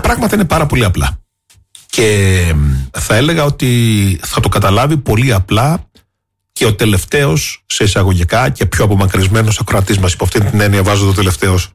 πράγματα είναι πάρα πολύ απλά. Και θα έλεγα ότι θα το καταλάβει πολύ απλά και ο τελευταίος, σε εισαγωγικά και πιο απομακρυσμένος ακροατής μας, υπό αυτήν την έννοια βάζω το τελευταίος.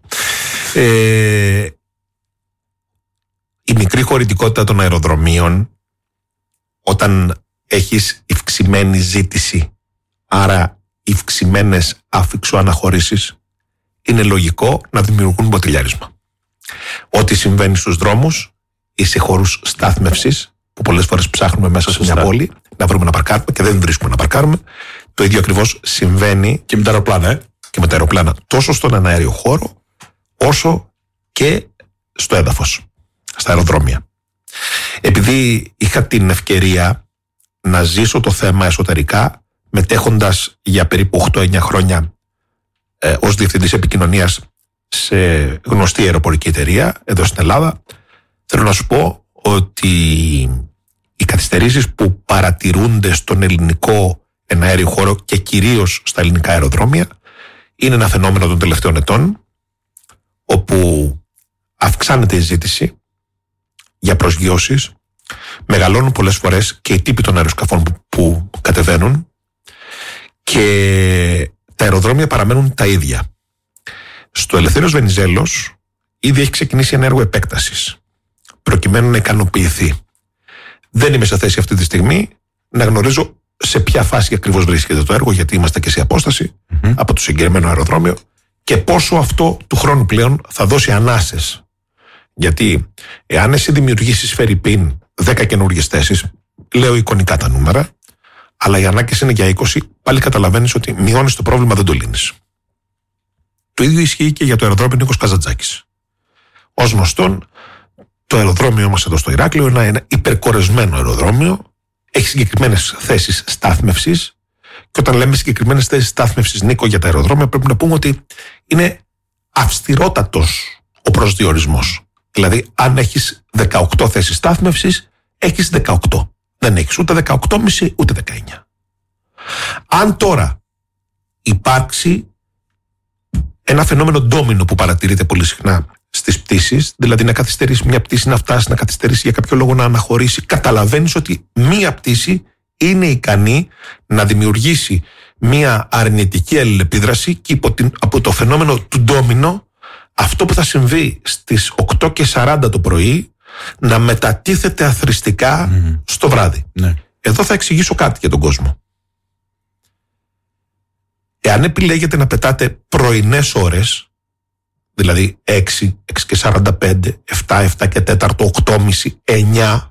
Η μικρή χωρητικότητα των αεροδρομίων, όταν έχεις ευξημένη ζήτηση, άρα ευξημένες αφιξοαναχωρήσεις, είναι λογικό να δημιουργούν μποτιλιάρισμα. Ό,τι συμβαίνει στους δρόμους ή σε χώρους στάθμευσης, που πολλές φορές ψάχνουμε μέσα σε μια πόλη να βρούμε να παρκάρουμε και δεν βρίσκουμε να παρκάρουμε, το ίδιο ακριβώς συμβαίνει και με τα αεροπλάνα. Και με τα αεροπλάνα, τόσο στον αέριο χώρο, όσο και στο έδαφος, στα αεροδρόμια. Επειδή είχα την ευκαιρία να ζήσω το θέμα εσωτερικά, μετέχοντας για περίπου 8-9 χρόνια ως διευθυντής επικοινωνίας σε γνωστή αεροπορική εταιρεία εδώ στην Ελλάδα, θέλω να σου πω ότι οι καθυστερήσεις που παρατηρούνται στον ελληνικό εναέριο χώρο και κυρίως στα ελληνικά αεροδρόμια είναι ένα φαινόμενο των τελευταίων ετών, όπου αυξάνεται η ζήτηση για προσγειώσεις, μεγαλώνουν πολλές φορές και οι τύποι των αεροσκαφών που κατεβαίνουν και τα αεροδρόμια παραμένουν τα ίδια. Στο Ελευθέριος Βενιζέλος ήδη έχει ξεκινήσει ένα έργο επέκτασης προκειμένου να ικανοποιηθεί. Δεν είμαι σε θέση αυτή τη στιγμή να γνωρίζω σε ποια φάση ακριβώς βρίσκεται το έργο, γιατί είμαστε και σε απόσταση από το συγκεκριμένο αεροδρόμιο, και πόσο αυτό του χρόνου πλέον θα δώσει ανάσες. Γιατί εάν εσύ δημιουργήσεις φερρυπίν 10 καινούργιες θέσεις, λέω εικονικά τα νούμερα, αλλά οι ανάγκες είναι για 20, πάλι καταλαβαίνεις ότι μειώνεις το πρόβλημα, δεν το λύνεις. Το ίδιο ισχύει και για το αεροδρόμιο Νίκος Καζαντζάκης. Ως γνωστόν, το αεροδρόμιο μας εδώ στο Ηράκλειο είναι ένα υπερκορεσμένο αεροδρόμιο, έχει συγκεκριμένες θέσεις στάθμευσης, και όταν λέμε συγκεκριμένες θέσεις στάθμευσης, Νίκο, για τα αεροδρόμια, πρέπει να πούμε ότι είναι αυστηρότατος ο προσδιορισμός. Δηλαδή, αν έχεις 18 θέσεις στάθμευσης, έχεις 18. Δεν έχεις ούτε 18,5 ούτε 19. Αν τώρα υπάρξει ένα φαινόμενο ντόμινο που παρατηρείται πολύ συχνά στις πτήσεις, δηλαδή να καθυστερήσει μια πτήση, να φτάσει, να καθυστερήσει για κάποιο λόγο, να αναχωρήσει, καταλαβαίνεις ότι μία πτήση είναι ικανή να δημιουργήσει μία αρνητική αλληλεπίδραση και από το φαινόμενο του ντόμινο, αυτό που θα συμβεί στις 8:40 το πρωί να μετατίθεται αθροιστικά στο βράδυ. Ναι. Εδώ θα εξηγήσω κάτι για τον κόσμο. Εάν επιλέγετε να πετάτε πρωινές ώρες, δηλαδή 6, 6:45, 7 και 4, 8:30, 9,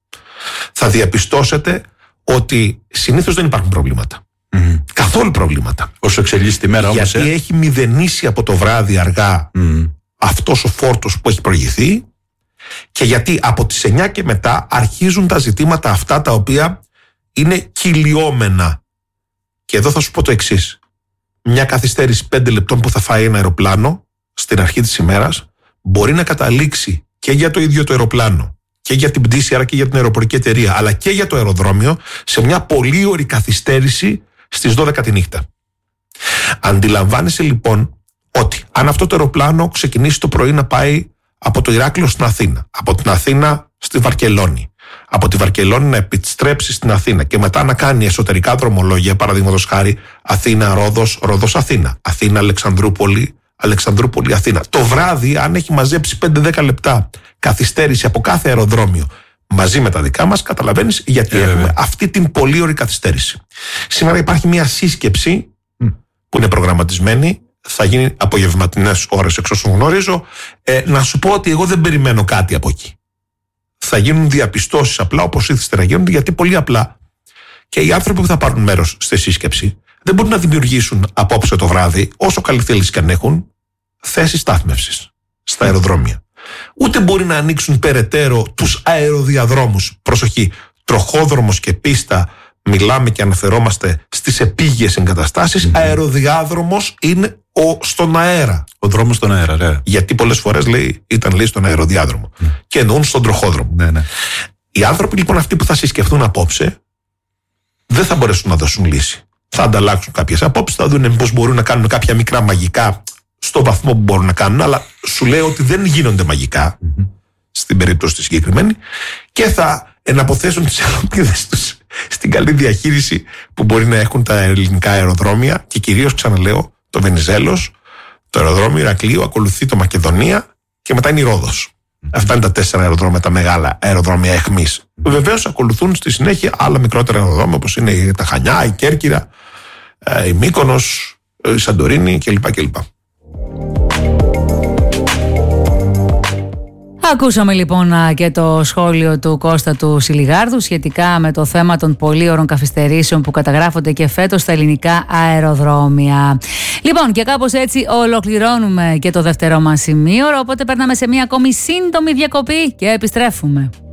θα διαπιστώσετε ότι συνήθως δεν υπάρχουν προβλήματα. Καθόλου προβλήματα. Όσο εξελίσσεται η μέρα όμως. Γιατί έχει μηδενίσει από το βράδυ αργά αυτός ο φόρτος που έχει προηγηθεί, και γιατί από τις 9 και μετά αρχίζουν τα ζητήματα αυτά τα οποία είναι κυλιόμενα. Και εδώ θα σου πω το εξής. Μια καθυστέρηση 5 λεπτών που θα φάει ένα αεροπλάνο στην αρχή της ημέρας μπορεί να καταλήξει και για το ίδιο το αεροπλάνο και για την πτήση, άρα και για την αεροπορική εταιρεία, αλλά και για το αεροδρόμιο, σε μια πολύ ωρη καθυστέρηση στις 12 τη νύχτα. Αντιλαμβάνεσαι λοιπόν ότι αν αυτό το αεροπλάνο ξεκινήσει το πρωί να πάει από το Ηράκλειο στην Αθήνα, από την Αθήνα στη Βαρκελόνη, από τη Βαρκελόνη να επιστρέψει στην Αθήνα και μετά να κάνει εσωτερικά δρομολόγια, παραδείγματος χάρη Αθήνα-Ρόδος, Ρόδος-Αθήνα, Αθήνα-Αλεξανδρούπολη, Αλεξανδρούπολη-Αθήνα. Το βράδυ, αν έχει μαζέψει 5-10 λεπτά καθυστέρηση από κάθε αεροδρόμιο μαζί με τα δικά μας, καταλαβαίνεις γιατί έχουμε αυτή την πολύ ωρη καθυστέρηση. Σήμερα υπάρχει μια σύσκεψη που είναι προγραμματισμένη, θα γίνει απογευματινές ώρες εξ όσων γνωρίζω. Να σου πω ότι εγώ δεν περιμένω κάτι από εκεί. Θα γίνουν διαπιστώσεις απλά όπως ήθιστε να γίνονται, γιατί πολύ απλά και οι άνθρωποι που θα πάρουν μέρος στη σύσκεψη δεν μπορούν να δημιουργήσουν απόψε το βράδυ, όσο καλή θέληση και αν έχουν, θέσεις στάθμευσης στα αεροδρόμια. Ούτε μπορεί να ανοίξουν περαιτέρω τους αεροδιαδρόμους. Προσοχή, τροχόδρομος και πίστα, μιλάμε και αναφερόμαστε στις επίγειες εγκαταστάσεις. Αεροδιάδρομος είναι στον αέρα. Ο δρόμος στον αέρα, ναι. Γιατί πολλές φορές ήταν στον αεροδιάδρομο. Και εννοούν στον τροχόδρομο. Ναι. Οι άνθρωποι λοιπόν αυτοί που θα συσκεφτούν απόψε δεν θα μπορέσουν να δώσουν λύση. Θα ανταλλάξουν κάποιες απόψεις, θα δουν πώς μπορούν να κάνουν κάποια μικρά μαγικά στο βαθμό που μπορούν να κάνουν, αλλά σου λέω ότι δεν γίνονται μαγικά στην περίπτωση τη συγκεκριμένη, και θα εναποθέσουν τις ελπίδες τους στην καλή διαχείριση που μπορεί να έχουν τα ελληνικά αεροδρόμια, και κυρίως, ξαναλέω, το Βενιζέλος, το αεροδρόμιο Ηρακλείου, ακολουθεί το Μακεδονία και μετά είναι η Ρόδος. Αυτά είναι τα 4 αεροδρόμια, τα μεγάλα αεροδρόμια εχμής. Βεβαίως ακολουθούν στη συνέχεια άλλα μικρότερα αεροδρόμια, όπως είναι τα Χανιά, η Κέρκυρα, η Μύκονος, η Σαντορίνη κλπ. Ακούσαμε λοιπόν και το σχόλιο του Κώστα του Σιλιγάρδου σχετικά με το θέμα των πολύωρων καθυστερήσεων που καταγράφονται και φέτος στα ελληνικά αεροδρόμια. Λοιπόν, και κάπως έτσι ολοκληρώνουμε και το δεύτερο μας σημείο, οπότε περνάμε σε μια ακόμη σύντομη διακοπή και επιστρέφουμε.